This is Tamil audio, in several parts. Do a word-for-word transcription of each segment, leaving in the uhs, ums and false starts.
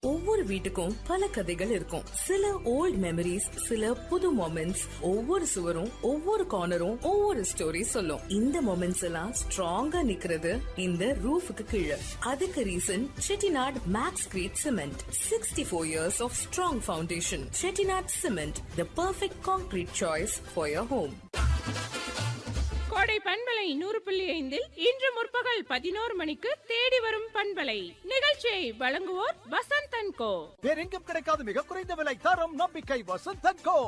ஒவ்வொரு வீட்டுக்கும் பல கதைகள் இருக்கும். சில ஓல்ட் மெமரிஸ், சில புது மொமெண்ட்ஸ். ஒவ்வொரு சுவரும் ஒவ்வொரு கார்னரும் ஒவ்வொரு ஸ்டோரி சொல்லும். இந்த மொமெண்ட்ஸ் எல்லாம் ஸ்ட்ராங்கா நிக்கிறது இந்த ரூஃபுக்கு கீழே. அதுக்கு reason Chettinad maths greet cement. Sixty four years of strong foundation. Chettinad cement, the perfect concrete choice for your home. கோடை பண்பலை நூறு புள்ளி ஐந்தில் இன்று முற்பகல் பதினோரு மணிக்கு தேடி வரும் பண்பலை நிகழ்ச்சியை வழங்குவோர் வசந்த் அண்ட் கோ. வேறெங்கும் கிடைக்காத மிக குறைந்த விலை, தரம், நம்பிக்கை. Vasanth and go.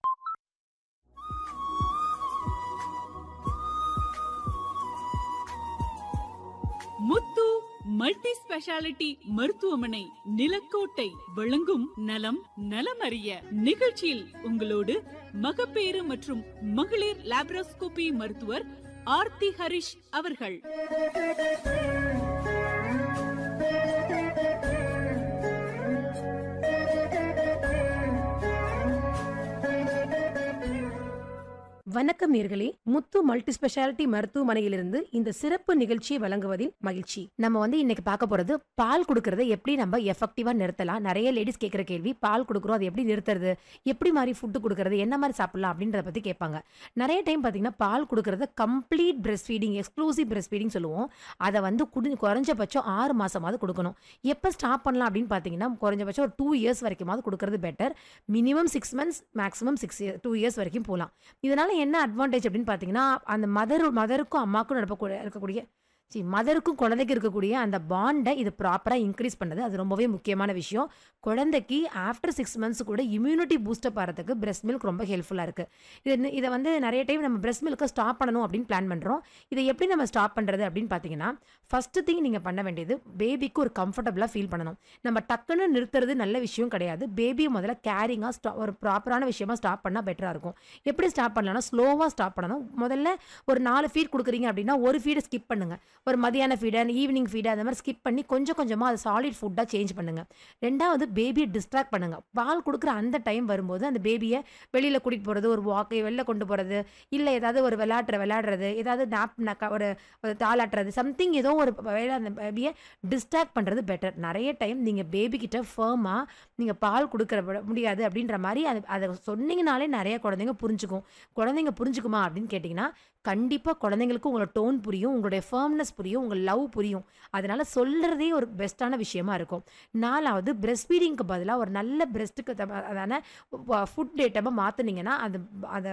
Muthu multi speciality மருத்துவமனை நிலக்கோட்டை வழங்கும் நலம் நலமறிய நிகழ்ச்சியில் உங்களோடு மகப்பேறு மற்றும் மகளிர் லாப்ரோஸ்கோபி மருத்துவர் ஆர்த்தி ஹரிஷ் அவர்கள். வணக்கம் நேர்களே, முத்து மல்டி ஸ்பெஷாலிட்டி மருத்துவமனையிலிருந்து இந்த சிறப்பு நிகழ்ச்சியை வழங்குவதில் மகிழ்ச்சி. நம்ம வந்து இன்னைக்கு பார்க்க போறது பால் கொடுக்கறத எப்படி நம்ம எஃபெக்டிவா நிறுத்தலாம். நிறைய லேடிஸ் கேட்கிற கேள்வி, பால் கொடுக்குறோம் அது எப்படி நிறுத்துறது, எப்படி மாதிரி ஃபுட்டு கொடுக்கறது, என்ன மாதிரி சாப்பிடலாம் அப்படின்றத பத்தி கேட்பாங்க. நிறைய டைம் பாத்தீங்கன்னா பால் கொடுக்கறத complete breast feeding, exclusive breast feeding சொல்லுவோம். அதை வந்து குடி குறைஞ்சபட்சம் ஆறு மாசமாவது கொடுக்கணும். எப்போ ஸ்டாப் பண்ணலாம் அப்படின்னு பாத்தீங்கன்னா குறைஞ்சபட்சம் ஒரு டூ இயர்ஸ் வரைக்குமாவது கொடுக்கறது better. Minimum six months maximum six two years வரைக்கும் போகலாம். இதனால என்ன அட்வான்டேஜ் அப்படின்னு பார்த்தீங்கன்னா, அந்த மதர் மதருக்கும் அம்மாக்கும் நடக்கக்கூடிய இருக்கக்கூடிய சி மதருக்கும் குழந்தைக்கு இருக்கக்கூடிய அந்த பாண்டை இது ப்ராப்பராக இன்க்ரீஸ் பண்ணது. அது ரொம்பவே முக்கியமான விஷயம். குழந்தைக்கு ஆஃப்டர் சிக்ஸ் மந்த்ஸ் கூட இம்யூனிட்டி பூஸ்டப் ஆகிறதுக்கு பிரெஸ்ட் மில்க் ரொம்ப ஹெல்ப்ஃபுல்லாக இருக்குது. இது இதை வந்து நிறைய டைம் நம்ம பிரெஸ்ட் மில்க்கை ஸ்டாப் பண்ணணும் அப்படின்னு பிளான் பண்ணுறோம். இதை எப்படி நம்ம ஸ்டாப் பண்ணுறது அப்படின்னு பார்த்தீங்கன்னா, ஃபஸ்ட்டு திங் நீங்கள் பண்ண வேண்டியது, பேபிக்கு ஒரு கம்ஃபர்டபுளாக ஃபீல் பண்ணணும். நம்ம டக்குன்னு நிறுத்துறது நல்ல விஷயம் கிடையாது. பேபியை முதல்ல கேரிங்காக ஸ்டா ஒரு ப்ராப்பரான விஷயமா ஸ்டாப் பண்ணால் பெட்டராக இருக்கும். எப்படி ஸ்டாப் பண்ணலாம்னா, ஸ்லோவாக ஸ்டாப் பண்ணணும். முதல்ல ஒரு நாலு ஃபீட் கொடுக்குறீங்க அப்படின்னா ஒரு ஃபீடை ஸ்கிப் பண்ணுங்கள். ஒரு மதியான ஃபீடை, ஈவினிங் ஃபீடை அந்த மாதிரி ஸ்கிப் பண்ணி கொஞ்சம் கொஞ்சமாக அது சாலிட் ஃபுட்டாக சேஞ்ச் பண்ணுங்கள். ரெண்டாவது, பேபியை டிஸ்ட்ராக்ட் பண்ணுங்கள். பால் கொடுக்குற அந்த டைம் வரும்போது அந்த பேபியை வெளியில் கூட்டிகிட்டு போகிறது, ஒரு வாக்கை வெளில கொண்டு போகிறது, இல்லை ஏதாவது ஒரு விளையாட்டுற விளையாடுறது, ஏதாவது நாப் ஒரு தாளாட்டுறது, சம்திங் ஏதோ ஒரு வேலை அந்த பேபியை டிஸ்ட்ராக்ட் பண்ணுறது பெட்டர். நிறைய டைம் நீங்கள் பேபிக்கிட்ட ஃபர்மாக நீங்கள் பால் கொடுக்குற முடியாது அப்படின்ற மாதிரி அது அதை சொன்னீங்கனாலே நிறைய குழந்தைங்க புரிஞ்சுக்கும். குழந்தைங்க புரிஞ்சுக்குமா அப்படின்னு கேட்டிங்கன்னா, கண்டிப்பாக குழந்தைங்களுக்கு உங்களோட டோன் புரியும், உங்களுடைய ஃபர்ம்னஸ் புரியும், உங்கள் லவ் புரியும். அதனால சொல்கிறதே ஒரு பெஸ்ட்டான விஷயமா இருக்கும். நாலாவது, பிரெஸ்ட் ஃபீடிங்க்கு பதிலாக ஒரு நல்ல பிரெஸ்ட்டுக்கு அதான ஃபுட் ஐட்டமாக மாற்றினீங்கன்னா அது அதை